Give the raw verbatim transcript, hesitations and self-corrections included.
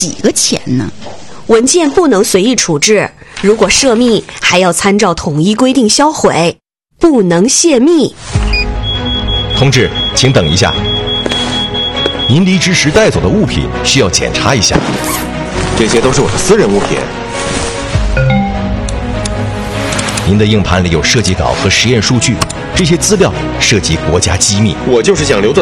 几个钱呢？ 文件不能随意处置，如果涉密，还要参照统一规定销毁，不能泄密。 同志，请等一下。您离职时带走的物品需要检查一下。 这些都是我的私人物品。 您的硬盘里有设计稿和实验数据，这些资料涉及国家机密。 我就是想留在